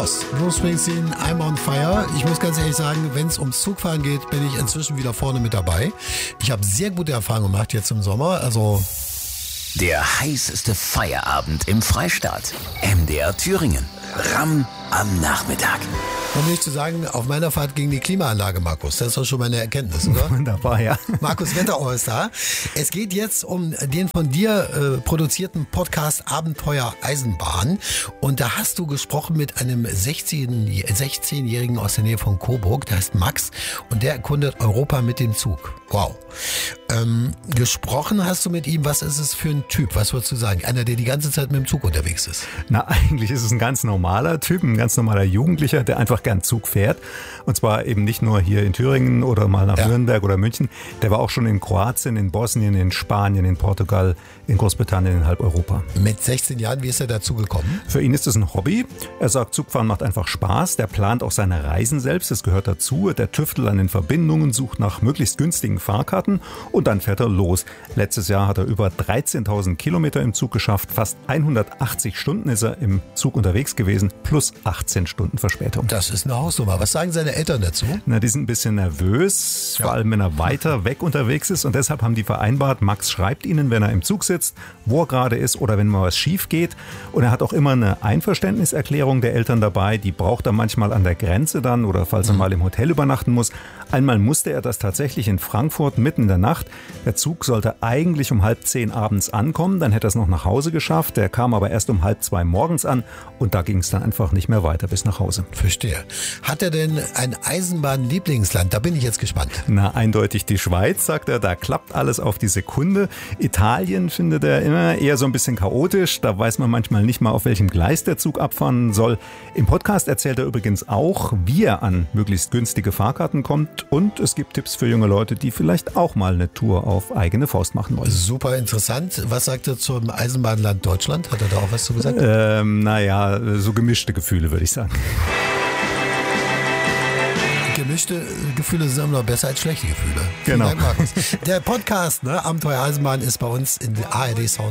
Boss, Bruce Springsteen, I'm on fire. Ich muss ganz ehrlich sagen, wenn es ums Zugfahren geht, bin ich inzwischen wieder vorne mit dabei. Ich habe sehr gute Erfahrungen gemacht jetzt im Sommer, also... Der heißeste Feierabend im Freistaat. MDR Thüringen. Ramm am Nachmittag. Um nicht zu sagen, auf meiner Fahrt gegen die Klimaanlage, Markus. Das ist doch schon meine Erkenntnis, oder? Wunderbar, ja. Markus Wetterauer ist da. Es geht jetzt um den von dir produzierten Podcast Abenteuer Eisenbahn. Und da hast du gesprochen mit einem 16-Jährigen aus der Nähe von Coburg. Der heißt Max und der erkundet Europa mit dem Zug. Wow. Gesprochen hast du mit ihm. Was ist es für ein Typ? Was würdest du sagen? Einer, der die ganze Zeit mit dem Zug unterwegs ist? Na, eigentlich ist es ein ganz normaler Typ, ein ganz normaler Jugendlicher, der einfach gern Zug fährt. Und zwar eben nicht nur hier in Thüringen oder mal nach Nürnberg oder München. Der war auch schon in Kroatien, in Bosnien, in Spanien, in Portugal, in Großbritannien, in halb Europa. Mit 16 Jahren, wie ist er dazu gekommen? Für ihn ist es ein Hobby. Er sagt, Zugfahren macht einfach Spaß. Der plant auch seine Reisen selbst, das gehört dazu. Der tüftelt an den Verbindungen, sucht nach möglichst günstigen Fahrkarten und dann fährt er los. Letztes Jahr hat er über 13.000 Kilometer im Zug geschafft. Fast 180 Stunden ist er im Zug unterwegs gewesen, plus 18 Stunden Verspätung. Das ist eine Hausnummer. Was sagen seine Eltern dazu? Na, die sind ein bisschen nervös, vor allem wenn er weiter weg unterwegs ist. Und deshalb haben die vereinbart, Max schreibt ihnen, wenn er im Zug sitzt, wo er gerade ist oder wenn mal was schief geht. Und er hat auch immer eine Einverständniserklärung der Eltern dabei. Die braucht er manchmal an der Grenze dann oder falls er mal im Hotel übernachten muss. Einmal musste er das tatsächlich in Frankfurt mitten in der Nacht. Der Zug sollte eigentlich um 9:30 abends ankommen, dann hätte er es noch nach Hause geschafft. Der kam aber erst um 1:30 morgens an und da ging es dann einfach nicht mehr weiter bis nach Hause. Verstehe. Hat er denn ein Eisenbahn-Lieblingsland? Da bin ich jetzt gespannt. Na, eindeutig die Schweiz, sagt er. Da klappt alles auf die Sekunde. Italien findet er immer eher so ein bisschen chaotisch. Da weiß man manchmal nicht mal, auf welchem Gleis der Zug abfahren soll. Im Podcast erzählt er übrigens auch, wie er an möglichst günstige Fahrkarten kommt. Und es gibt Tipps für junge Leute, die vielleicht auch mal eine Tour auf eigene Faust machen wollen. Super interessant. Was sagt er zum Eisenbahnland Deutschland? Hat er da auch was zu gesagt? Naja, so gemischte Gefühle, würde ich sagen. Gemischte Gefühle sind immer noch besser als schlechte Gefühle. Genau. Vielen Dank, Markus. Der Podcast, Abenteuer Eisenbahn, ist bei uns in der ARD Sound.